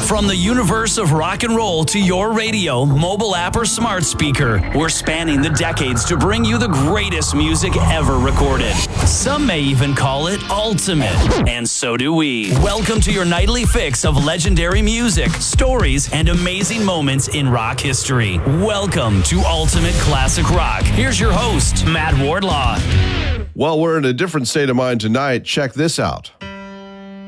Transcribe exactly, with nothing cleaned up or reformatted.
From the universe of rock and roll to your radio, mobile app, or smart speaker, we're spanning the decades to bring you the greatest music ever recorded. Some may even call it ultimate, and so do we. Welcome to your nightly fix of legendary music, stories, and amazing moments in rock history. Welcome to Ultimate Classic Rock. Here's your host, Matt Wardlaw. Well, we're in a different state of mind tonight. Check this out.